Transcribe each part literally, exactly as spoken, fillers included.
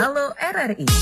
Halo R R I.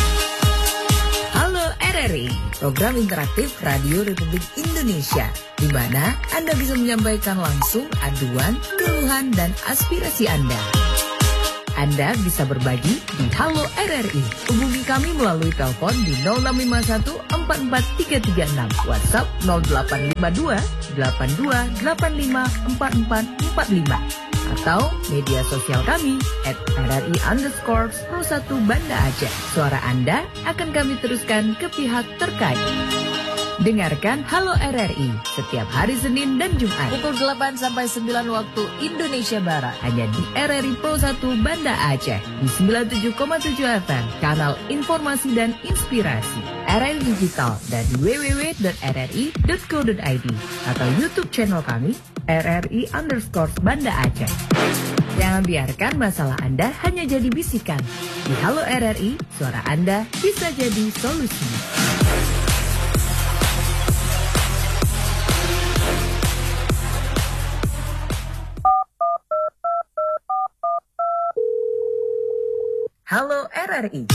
Halo R R I, program interaktif Radio Republik Indonesia, di mana Anda bisa menyampaikan langsung aduan, keluhan, dan aspirasi Anda. Anda bisa berbagi di Halo R R I. Hubungi kami melalui telepon di nol enam lima satu empat empat tiga tiga enam, WhatsApp nol delapan lima dua delapan dua delapan lima empat empat empat lima, atau media sosial kami at rri underscore satu Banda Aceh. Suara Anda akan kami teruskan ke pihak terkait. Dengarkan Halo R R I setiap hari Senin dan Jumat pukul delapan sampai sembilan waktu Indonesia Barat, hanya di R R I Pro satu Banda Aceh di sembilan puluh tujuh koma tujuh F M, kanal informasi dan inspirasi R R I Digital, dan w w w dot r r i dot co dot i d, atau YouTube channel kami R R I underscore Banda Aceh. Jangan biarkan masalah Anda hanya jadi bisikan. Di Halo R R I, suara Anda bisa jadi solusi. Halo R R I.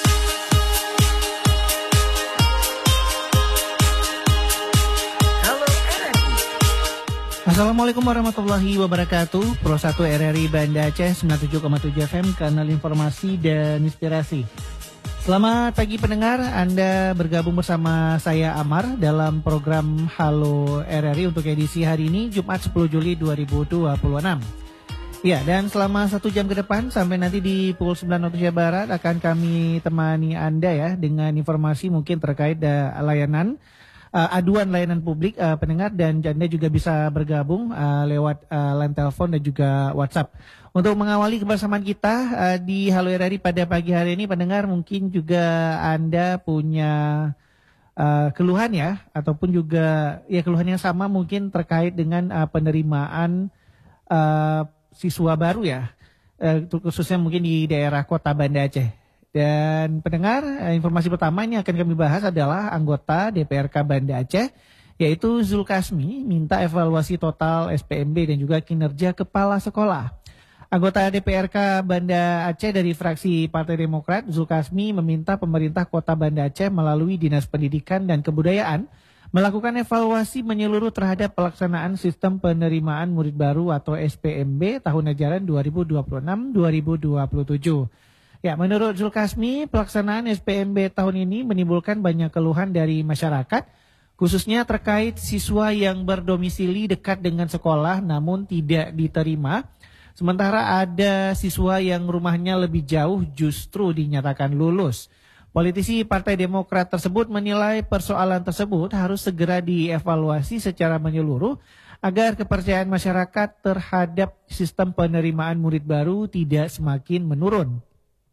Halo R R I. Assalamualaikum warahmatullahi wabarakatuh. Pro satu R R I Banda Aceh sembilan puluh tujuh koma tujuh F M, kanal informasi dan inspirasi. Selamat pagi pendengar, Anda bergabung bersama saya Amar dalam program Halo R R I untuk edisi hari ini, Jumat sepuluh Juli dua ribu dua puluh enam. Ya, dan selama satu jam ke depan sampai nanti di pukul sembilan waktu Indonesia Barat akan kami temani Anda ya dengan informasi mungkin terkait uh, layanan uh, aduan layanan publik uh, pendengar, dan Anda juga bisa bergabung uh, lewat uh, line telepon dan juga WhatsApp. Untuk mengawali kebersamaan kita uh, di Halo R R I pada pagi hari ini, pendengar, mungkin juga Anda punya uh, keluhan ya, ataupun juga ya keluhan yang sama mungkin terkait dengan uh, penerimaan uh, siswa baru ya, eh, khususnya mungkin di daerah kota Banda Aceh. Dan pendengar, eh, informasi pertama ini akan kami bahas adalah anggota D P R K Banda Aceh, yaitu Zulkasmi, minta evaluasi total S P M B dan juga kinerja kepala sekolah. Anggota D P R K Banda Aceh dari fraksi Partai Demokrat, Zulkasmi meminta pemerintah kota Banda Aceh melalui Dinas Pendidikan dan Kebudayaan melakukan evaluasi menyeluruh terhadap pelaksanaan sistem penerimaan murid baru atau S P M B tahun ajaran dua ribu dua puluh enam dua ribu dua puluh tujuh. Ya, menurut Zulkasmi, pelaksanaan S P M B tahun ini menimbulkan banyak keluhan dari masyarakat, khususnya terkait siswa yang berdomisili dekat dengan sekolah namun tidak diterima, sementara ada siswa yang rumahnya lebih jauh justru dinyatakan lulus. Politisi Partai Demokrat tersebut menilai persoalan tersebut harus segera dievaluasi secara menyeluruh agar kepercayaan masyarakat terhadap sistem penerimaan murid baru tidak semakin menurun.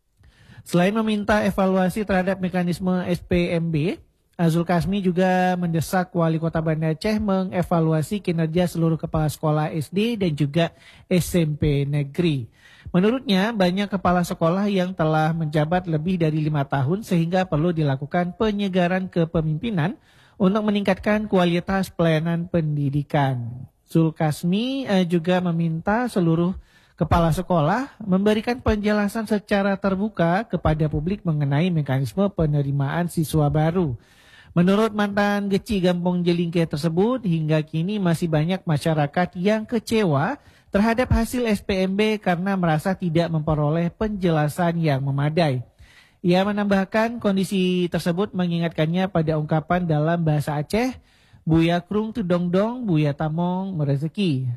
Selain meminta evaluasi terhadap mekanisme S P M B, Zulkasmi juga mendesak Wali Kota Banda Aceh mengevaluasi kinerja seluruh kepala sekolah S D dan juga S M P negeri. Menurutnya, banyak kepala sekolah yang telah menjabat lebih dari lima tahun sehingga perlu dilakukan penyegaran kepemimpinan untuk meningkatkan kualitas pelayanan pendidikan. Zulkasmi eh, juga meminta seluruh kepala sekolah memberikan penjelasan secara terbuka kepada publik mengenai mekanisme penerimaan siswa baru. Menurut mantan Geci Gampong Jelingke tersebut, hingga kini masih banyak masyarakat yang kecewa terhadap hasil S P M B karena merasa tidak memperoleh penjelasan yang memadai. Ia menambahkan kondisi tersebut mengingatkannya pada ungkapan dalam bahasa Aceh, Buya Krung tu dongdong, Buya Tamong merezeki.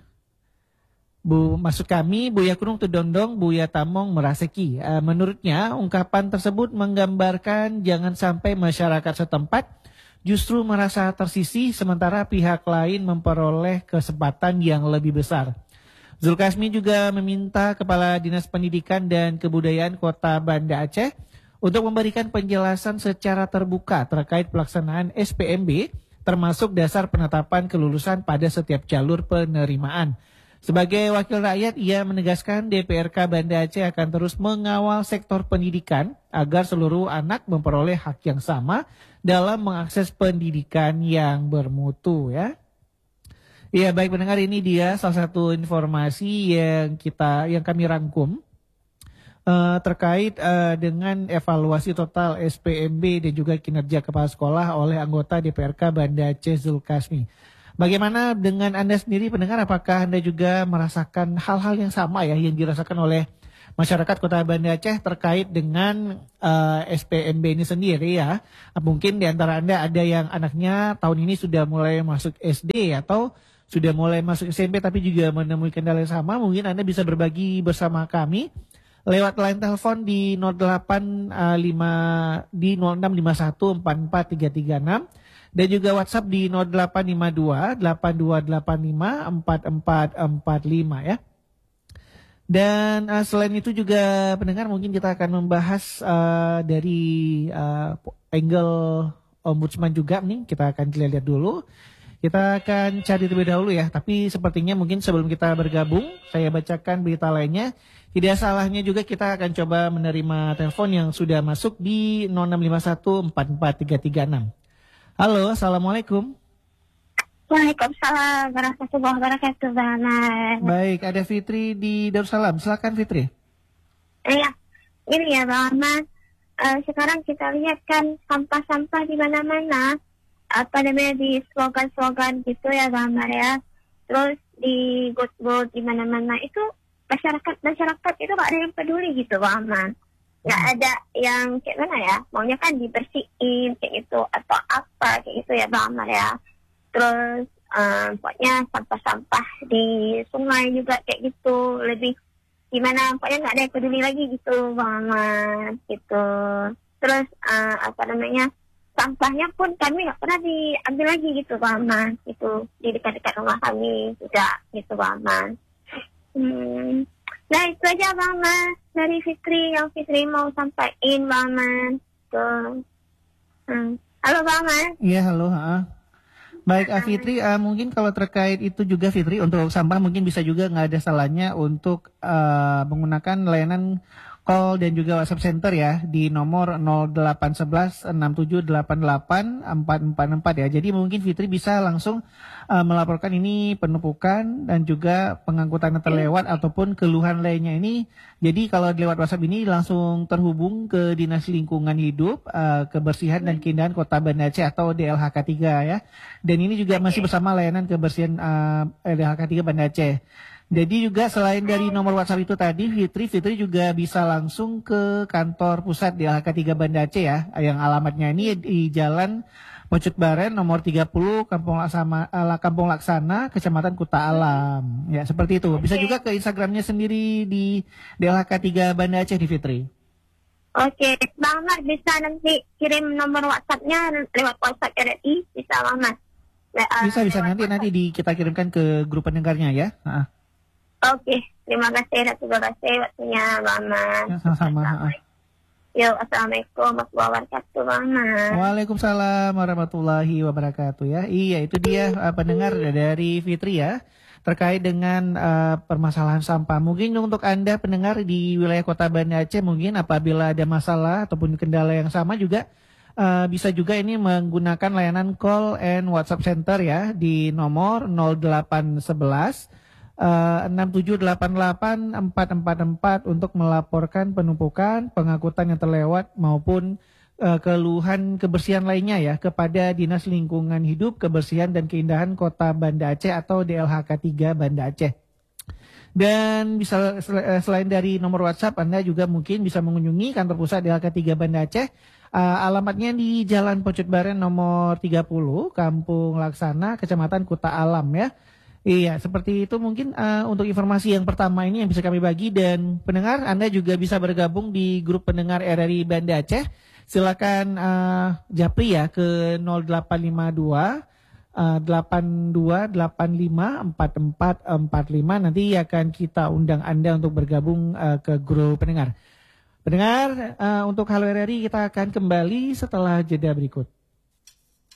Bu, maksud kami, Buya Krung tu dongdong, Buya Tamong meraseki. E, menurutnya, ungkapan tersebut menggambarkan jangan sampai masyarakat setempat justru merasa tersisih sementara pihak lain memperoleh kesempatan yang lebih besar. Zulkasmi juga meminta Kepala Dinas Pendidikan dan Kebudayaan Kota Banda Aceh untuk memberikan penjelasan secara terbuka terkait pelaksanaan S P M B, termasuk dasar penetapan kelulusan pada setiap jalur penerimaan. Sebagai wakil rakyat, ia menegaskan D P R K Banda Aceh akan terus mengawal sektor pendidikan agar seluruh anak memperoleh hak yang sama dalam mengakses pendidikan yang bermutu ya. Iya, baik pendengar, ini dia salah satu informasi yang kita yang kami rangkum uh, terkait uh, dengan evaluasi total S P M B dan juga kinerja kepala sekolah oleh anggota D P R K Banda Aceh Zulkasmi. Bagaimana dengan Anda sendiri pendengar, apakah Anda juga merasakan hal-hal yang sama ya yang dirasakan oleh masyarakat Kota Banda Aceh terkait dengan uh, S P M B ini sendiri ya? Mungkin di antara Anda ada yang anaknya tahun ini sudah mulai masuk S D atau sudah mulai masuk S M P tapi juga menemui kendala yang sama. Mungkin Anda bisa berbagi bersama kami lewat line telepon di nol delapan lima di nol enam lima satu empat empat tiga tiga enam dan juga WhatsApp di nol delapan lima dua delapan dua delapan lima empat empat empat lima ya. Dan uh, selain itu juga pendengar, mungkin kita akan membahas uh, dari uh, angle ombudsman juga nih. Kita akan lihat dulu. Kita akan cari terlebih dahulu ya. Tapi sepertinya mungkin sebelum kita bergabung, saya bacakan berita lainnya. Tidak salahnya juga kita akan coba menerima telepon yang sudah masuk di nol enam lima satu empat empat tiga tiga enam. Halo, Assalamualaikum. Waalaikumsalam warahmatullahi wabarakatuh, Bang Ahmad. Baik, ada Fitri di Darussalam. Silakan Fitri. Iya, ini ya Bang Ahmad. Uh, sekarang kita lihat kan sampah-sampah di mana-mana, apa namanya di slogan-slogan gitu ya Bang Ahmad ya. Terus di billboard di mana-mana itu masyarakat masyarakat itu gak ada yang peduli gitu Bang Ahmad. Gak ada yang kayak mana ya, maunya kan dibersihin kayak gitu atau apa kayak gitu ya Bang Ahmad ya. Terus uh, pokoknya sampah-sampah di sungai juga kayak gitu, lebih gimana pokoknya nggak ada yang peduli lagi gitu Bang Ahmad gitu. Terus uh, apa namanya sampahnya pun kami nggak pernah diambil lagi gitu Bang Ahmad gitu, di dekat-dekat rumah kami juga gitu Bang Ahmad. Hmm. Nah itu aja Bang Ahmad dari Fitri yang Fitri mau sampaikan Bang Ahmad tuh. Hmm. Halo Bang Ahmad. Iya halo. Ha. Baik, uh, Fitri, uh, mungkin kalau terkait itu juga Fitri, untuk sampah mungkin bisa juga nggak ada salahnya untuk uh, menggunakan layanan call dan juga WhatsApp center ya di nomor nol delapan satu satu enam tujuh delapan delapan empat empat empat ya. Jadi mungkin Fitri bisa langsung uh, melaporkan ini penumpukan dan juga pengangkutan yang terlewat ataupun keluhan lainnya ini. Jadi kalau lewat WhatsApp ini langsung terhubung ke Dinas Lingkungan Hidup, uh, Kebersihan dan Keindahan Kota Banda Aceh atau D L H K tiga ya. Dan ini juga masih bersama layanan kebersihan uh, D L H K tiga Banda Aceh. Jadi juga selain dari nomor WhatsApp itu tadi, Fitri, Fitri juga bisa langsung ke kantor pusat D L H K tiga Banda Aceh ya, yang alamatnya ini di Jalan Pocut Baren nomor tiga puluh Kampung Laksana, Kampung Laksana, Kecamatan Kuta Alam. Ya, seperti itu. Bisa juga ke Instagramnya sendiri di D L H K tiga Banda Aceh di Fitri. Oke, Bang Ahmad bisa nanti kirim nomor WhatsAppnya lewat WhatsApp R R I, bisa Bang Ahmad? Bisa, bisa nanti nanti di kita kirimkan ke grup pendengarnya ya. Nah. Oke, terima kasih dan terima kasih waktunya Bang Ahmad. Ya, sama-sama. Yo, assalamualaikum warahmatullahi wabarakatuh Bang Ahmad. Waalaikumsalam warahmatullahi wabarakatuh ya. Iya, itu dia uh, pendengar dari Fitri ya terkait dengan uh, permasalahan sampah. Mungkin untuk Anda pendengar di wilayah Kota Banda Aceh mungkin apabila ada masalah ataupun kendala yang sama juga uh, bisa juga ini menggunakan layanan call and WhatsApp center ya di nomor nol delapan satu satu enam tujuh delapan delapan empat empat empat untuk melaporkan penumpukan, pengangkutan yang terlewat maupun uh, keluhan kebersihan lainnya ya kepada Dinas Lingkungan Hidup, Kebersihan dan Keindahan Kota Banda Aceh atau D L H K tiga Banda Aceh. Dan bisa selain dari nomor WhatsApp, Anda juga mungkin bisa mengunjungi kantor pusat D L H K tiga Banda Aceh. Uh, alamatnya di Jalan Pocut Baren nomor tiga puluh Kampung Laksana, Kecamatan Kuta Alam ya. Iya, seperti itu mungkin uh, untuk informasi yang pertama ini yang bisa kami bagi. Dan pendengar, Anda juga bisa bergabung di grup pendengar R R I Banda Aceh. Silakan uh, japri ya ke nol delapan lima dua delapan dua delapan lima empat empat empat lima. Nanti akan kita undang Anda untuk bergabung uh, ke grup pendengar. Pendengar, uh, untuk Halo R R I kita akan kembali setelah jeda berikut.